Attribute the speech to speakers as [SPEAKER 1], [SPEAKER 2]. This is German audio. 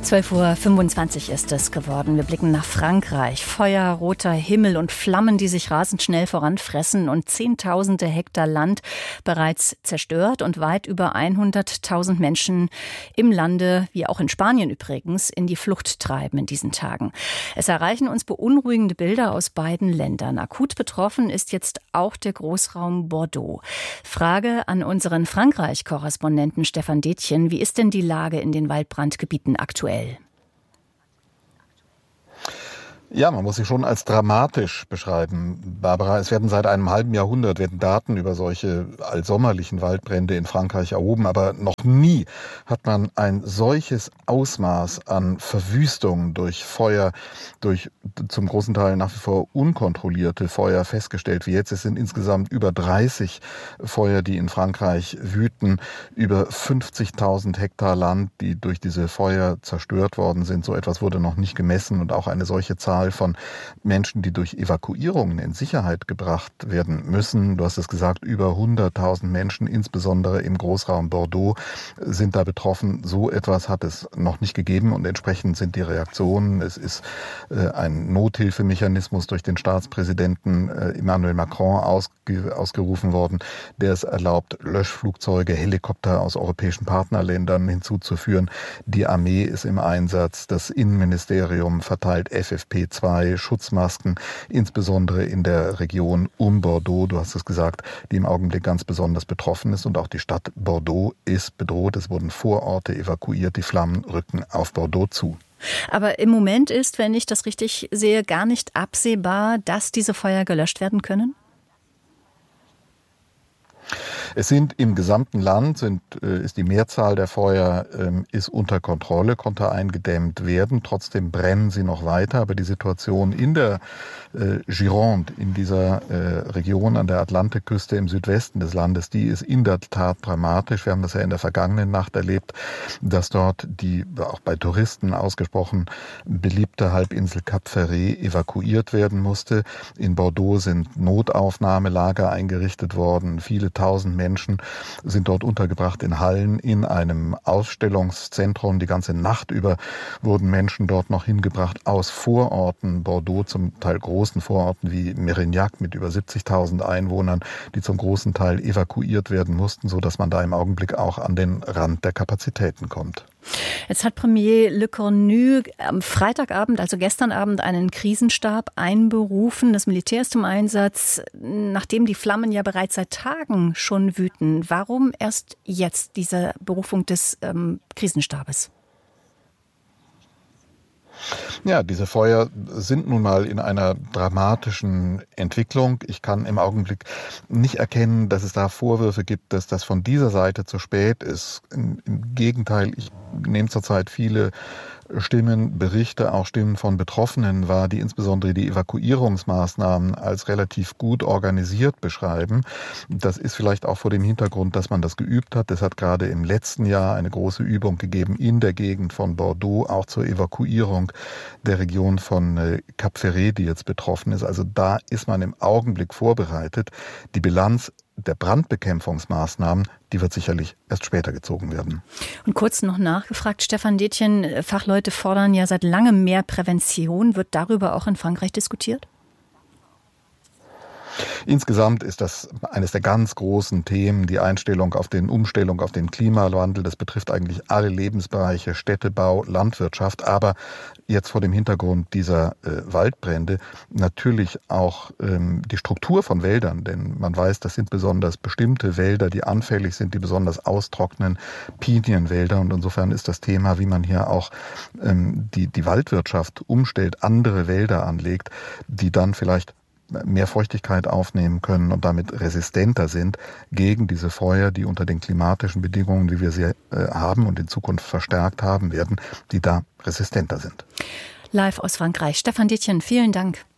[SPEAKER 1] 12:25 Uhr ist es geworden. Wir blicken nach Frankreich. Feuer, roter Himmel und Flammen, die sich rasend schnell voranfressen und Zehntausende Hektar Land bereits zerstört und weit über 100.000 Menschen im Lande, wie auch in Spanien übrigens, in die Flucht treiben in diesen Tagen. Es erreichen uns beunruhigende Bilder aus beiden Ländern. Akut betroffen ist jetzt auch der Großraum Bordeaux. Frage an unseren Frankreich-Korrespondenten Stefan Detjen. Wie ist denn die Lage in den Waldbrandgebieten aktuell?
[SPEAKER 2] Ja, man muss sie schon als dramatisch beschreiben, Barbara. Es werden seit einem halben Jahrhundert Daten über solche allsommerlichen Waldbrände in Frankreich erhoben, aber noch nie hat man ein solches Ausmaß an Verwüstung durch Feuer, durch zum großen Teil nach wie vor unkontrollierte Feuer festgestellt wie jetzt. Es sind insgesamt über 30 Feuer, die in Frankreich wüten, über 50.000 Hektar Land, die durch diese Feuer zerstört worden sind. So etwas wurde noch nicht gemessen und auch eine solche Zahl von Menschen, die durch Evakuierungen in Sicherheit gebracht werden müssen. Du hast es gesagt, über 100.000 Menschen, insbesondere im Großraum Bordeaux, sind da betroffen. So etwas hat es noch nicht gegeben und entsprechend sind die Reaktionen. Es ist ein Nothilfemechanismus durch den Staatspräsidenten Emmanuel Macron ausgerufen worden, der es erlaubt, Löschflugzeuge, Helikopter aus europäischen Partnerländern hinzuzuführen. Die Armee ist im Einsatz, das Innenministerium verteilt FFP2 Schutzmasken, insbesondere in der Region um Bordeaux, du hast es gesagt, die im Augenblick ganz besonders betroffen ist. Und auch die Stadt Bordeaux ist bedroht. Es wurden Vororte evakuiert. Die Flammen rücken auf Bordeaux zu.
[SPEAKER 1] Aber im Moment ist, wenn ich das richtig sehe, gar nicht absehbar, dass diese Feuer gelöscht werden können?
[SPEAKER 2] Es sind im gesamten Land, ist die Mehrzahl der Feuer ist unter Kontrolle, konnte eingedämmt werden. Trotzdem brennen sie noch weiter. Aber die Situation in der Gironde, in dieser Region an der Atlantikküste im Südwesten des Landes, die ist in der Tat dramatisch. Wir haben das ja in der vergangenen Nacht erlebt, dass dort die auch bei Touristen ausgesprochen beliebte Halbinsel Cap Ferret evakuiert werden musste. In Bordeaux sind Notaufnahmelager eingerichtet worden. Viele tausend Menschen sind dort untergebracht in Hallen, in einem Ausstellungszentrum. Die ganze Nacht über wurden Menschen dort noch hingebracht aus Vororten Bordeaux, zum Teil großen Vororten wie Mérignac mit über 70.000 Einwohnern, die zum großen Teil evakuiert werden mussten, sodass man da im Augenblick auch an den Rand der Kapazitäten kommt.
[SPEAKER 1] Jetzt hat Premier Le Cornu am Freitagabend, also gestern Abend, einen Krisenstab einberufen. Das Militär ist im Einsatz, nachdem die Flammen ja bereits seit Tagen schon wüten. Warum erst jetzt diese Berufung des Krisenstabes?
[SPEAKER 2] Ja, diese Feuer sind nun mal in einer dramatischen Entwicklung. Ich kann im Augenblick nicht erkennen, dass es da Vorwürfe gibt, dass das von dieser Seite zu spät ist. Im Gegenteil, ich nehme zurzeit viele Stimmen, Berichte, auch Stimmen von Betroffenen wahr, die insbesondere die Evakuierungsmaßnahmen als relativ gut organisiert beschreiben. Das ist vielleicht auch vor dem Hintergrund, dass man das geübt hat. Es hat gerade im letzten Jahr eine große Übung gegeben in der Gegend von Bordeaux, auch zur Evakuierung der Region von Cap Ferret, die jetzt betroffen ist. Also da ist man im Augenblick vorbereitet. Die Bilanz der Brandbekämpfungsmaßnahmen, die wird sicherlich erst später gezogen werden.
[SPEAKER 1] Und kurz noch nachgefragt, Stefan Detjen, Fachleute fordern ja seit langem mehr Prävention. Wird darüber auch in Frankreich diskutiert?
[SPEAKER 2] Insgesamt ist das eines der ganz großen Themen, die Umstellung auf den Klimawandel. Das betrifft eigentlich alle Lebensbereiche, Städtebau, Landwirtschaft, aber jetzt vor dem Hintergrund dieser Waldbrände natürlich auch die Struktur von Wäldern, denn man weiß, das sind besonders bestimmte Wälder, die anfällig sind, die besonders austrocknen, Pinienwälder, und insofern ist das Thema, wie man hier auch die Waldwirtschaft umstellt, andere Wälder anlegt, die dann vielleicht mehr Feuchtigkeit aufnehmen können und damit resistenter sind gegen diese Feuer, die unter den klimatischen Bedingungen, wie wir sie haben und in Zukunft verstärkt haben werden, die da resistenter sind.
[SPEAKER 1] Live aus Frankreich. Stefan Detjen, vielen Dank.